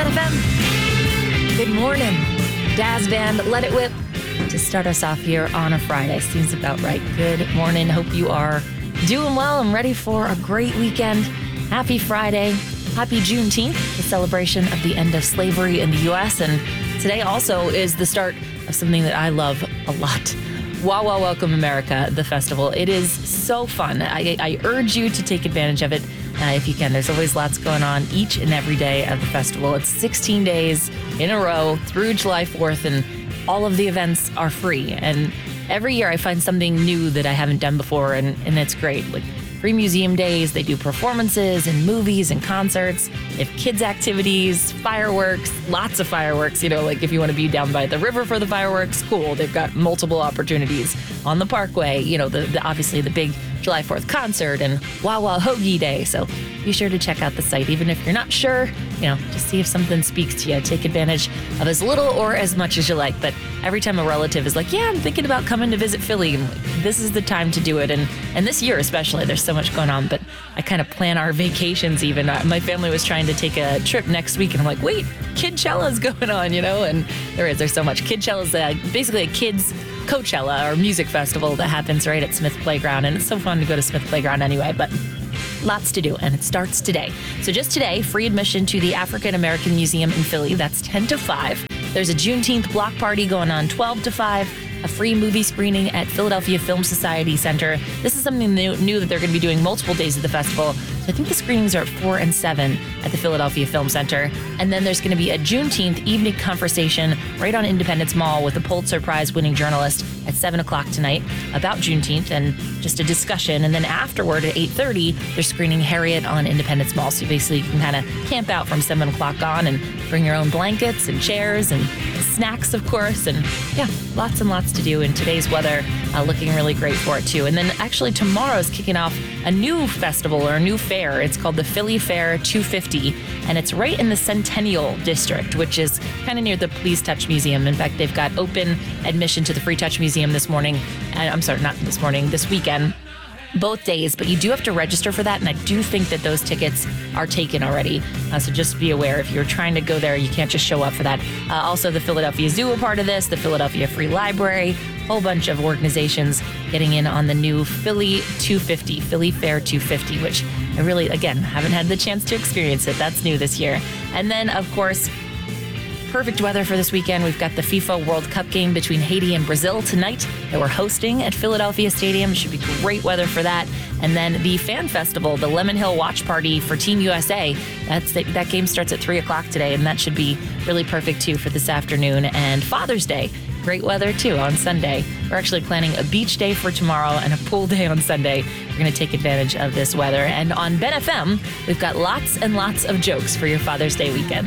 BenFM. Good morning. Daz Band, Let It Whip, to start us off here on a Friday. Seems about right. Good morning. Hope you are doing well and ready for a great weekend. Happy Friday. Happy Juneteenth, the celebration of the end of slavery in the U.S. And today also is the start of something that I love a lot. Wow, wow, welcome America, the festival. It is so fun. I urge you to take advantage of it if you can. There's always lots going on each and every day of the festival. It's 16 days in a row through July 4th, and all of the events are free. And every year I find something new that I haven't done before, and it's great. Like free museum days, they do performances and movies and concerts. They have kids activities, fireworks, lots of fireworks. You know, like if you want to be down by the river for the fireworks, cool. They've got multiple opportunities on the Parkway. You know, the obviously the big July 4th concert and Wow Wow Hoagie Day. So be sure to check out the site. Even if you're not sure, you know, just see if something speaks to you. Take advantage of as little or as much as you like. But every time a relative is like, yeah, I'm thinking about coming to visit Philly, this is the time to do it. And this year especially, there's so much going on. But I kind of plan our vacations even. My family was trying to take a trip next week, and I'm like, wait, Kidchella's going on, you know? And there's so much. Kidchella's basically a kids' Coachella or music festival that happens right at Smith Playground. And it's so fun to go to Smith Playground anyway, but lots to do, and it starts today. So just today, free admission to the African American Museum in Philly. That's 10 to 5. There's a Juneteenth block party going on 12 to 5. A free movie screening at Philadelphia Film Society Center. This is something new that they're going to be doing multiple days of the festival. So I think the screenings are at 4 and 7 at the Philadelphia Film Center. And then there's going to be a Juneteenth evening conversation right on Independence Mall with a Pulitzer Prize winning journalist at 7 o'clock tonight about Juneteenth and just a discussion. And then afterward at 8:30, they're screening Harriet on Independence Mall. So basically you can kind of camp out from 7 o'clock on and bring your own blankets and chairs and snacks, of course. And yeah, lots and lots to do. And today's weather looking really great for it too. And then actually tomorrow's kicking off a new festival or a new fair. It's called the Philly Fair 250, and it's right in the Centennial District, which is kind of near the Please Touch Museum. In fact, they've got open admission to the Free Touch Museum this morning. I'm sorry, not this morning, this weekend. Both days, but you do have to register for that, and I do think that those tickets are taken already. So just be aware, if you're trying to go there, you can't just show up for that. Also, the Philadelphia Zoo are part of this, the Philadelphia Free Library, a whole bunch of organizations getting in on the new Philly 250, Philly Fair 250, which I really, again, haven't had the chance to experience it. That's new this year. And then, of course, perfect weather for this weekend. We've got the FIFA World Cup game between Haiti and Brazil tonight that we're hosting at Philadelphia Stadium. Should be great weather for that. And then the Fan Festival, the Lemon Hill Watch Party for Team USA. That game starts at 3 o'clock today, and that should be really perfect too for this afternoon. And Father's Day, great weather too on Sunday. We're actually planning a beach day for tomorrow and a pool day on Sunday. We're going to take advantage of this weather. And on BenFM, we've got lots and lots of jokes for your Father's Day weekend.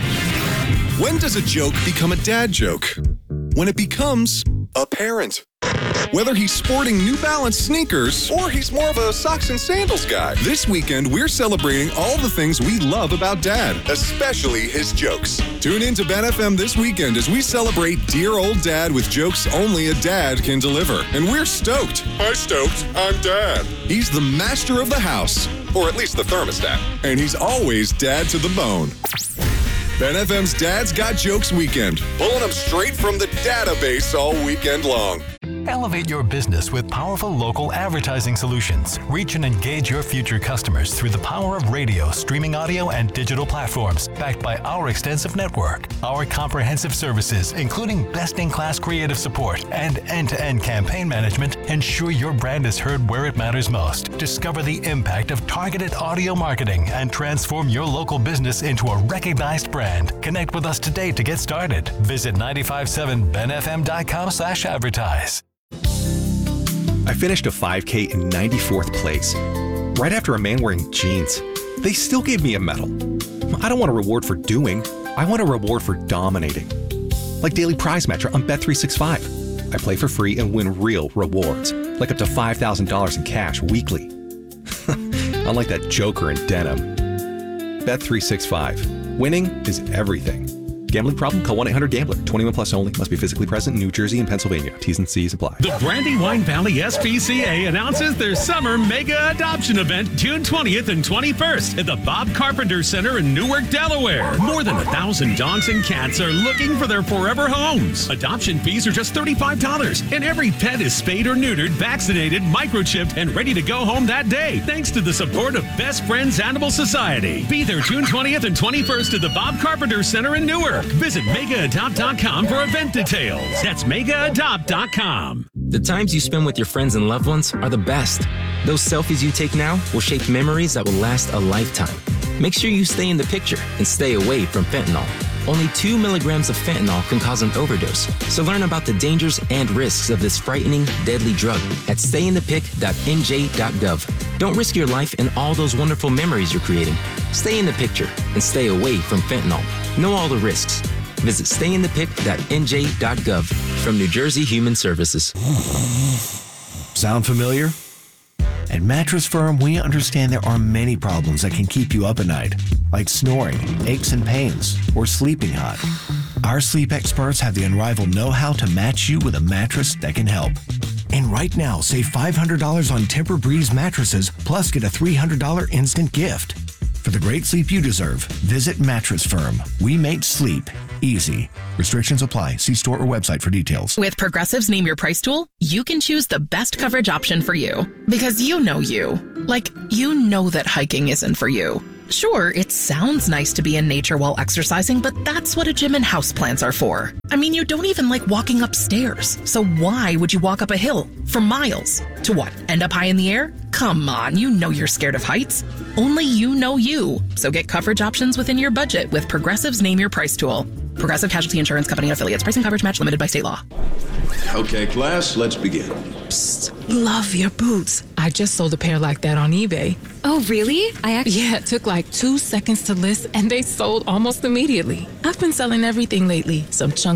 When does a joke become a dad joke? When it becomes apparent. Whether he's sporting New Balance sneakers or he's more of a socks and sandals guy. This weekend, we're celebrating all the things we love about Dad, especially his jokes. Tune in to BenFM this weekend as we celebrate dear old Dad with jokes only a dad can deliver. And we're stoked. Hi, stoked. I'm Dad. He's the master of the house, or at least the thermostat. And he's always dad to the bone. BenFM's Dad's Got Jokes Weekend. Pulling them straight from the database all weekend long. Elevate your business with powerful local advertising solutions. Reach and engage your future customers through the power of radio, streaming audio, and digital platforms, backed by our extensive network. Our comprehensive services, including best-in-class creative support and end-to-end campaign management, ensure your brand is heard where it matters most. Discover the impact of targeted audio marketing and transform your local business into a recognized brand. Connect with us today to get started. Visit 957benfm.com/advertise. I finished a 5K in 94th place, right after a man wearing jeans. They still gave me a medal. I don't want a reward for doing, I want a reward for dominating. Like Daily Prize Matcher on Bet365. I play for free and win real rewards, like up to $5,000 in cash weekly. Unlike that joker in denim. Bet365. Winning is everything. Gambling problem? Call 1-800-GAMBLER. 21 plus only. Must be physically present in New Jersey and Pennsylvania. T's and C's apply. The Brandywine Valley SPCA announces their summer mega adoption event June 20th and 21st at the Bob Carpenter Center in Newark, Delaware. More than 1,000 dogs and cats are looking for their forever homes. Adoption fees are just $35, and every pet is spayed or neutered, vaccinated, microchipped, and ready to go home that day, thanks to the support of Best Friends Animal Society. Be there June 20th and 21st at the Bob Carpenter Center in Newark. Visit megaadopt.com for event details. That's megaadopt.com. The times you spend with your friends and loved ones are the best. Those selfies you take now will shape memories that will last a lifetime. Make sure you stay in the picture and stay away from fentanyl. Only 2 milligrams of fentanyl can cause an overdose. So learn about the dangers and risks of this frightening, deadly drug at stayinthepic.nj.gov. Don't risk your life and all those wonderful memories you're creating. Stay in the picture and stay away from fentanyl. Know all the risks. Visit stayinthepic.nj.gov from New Jersey Human Services. Sound familiar? At Mattress Firm, we understand there are many problems that can keep you up at night, like snoring, aches and pains, or sleeping hot. Our sleep experts have the unrivaled know-how to match you with a mattress that can help. And right now, save $500 on Tempur-Breeze mattresses, plus get a $300 instant gift. For the great sleep you deserve, visit Mattress Firm. We make sleep easy. Restrictions apply. See store or website for details. With Progressive's Name Your Price tool, you can choose the best coverage option for you. Because you know you. Like, you know that hiking isn't for you. Sure, it sounds nice to be in nature while exercising, but that's what a gym and houseplants are for. I mean, you don't even like walking upstairs. So why would you walk up a hill for miles? To what, end up high in the air? Come on, you know you're scared of heights. Only you know you. So get coverage options within your budget with Progressive's Name Your Price tool. Progressive Casualty Insurance Company affiliates. Price and coverage match limited by state law. Okay, class, let's begin. Psst, love your boots. I just sold a pair like that on eBay. Oh, really? Yeah, it took like 2 seconds to list and they sold almost immediately. I've been selling everything lately. Some chunky